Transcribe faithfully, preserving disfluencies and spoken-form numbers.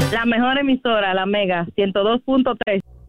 La mejor emisora, la Mega, ciento dos punto tres.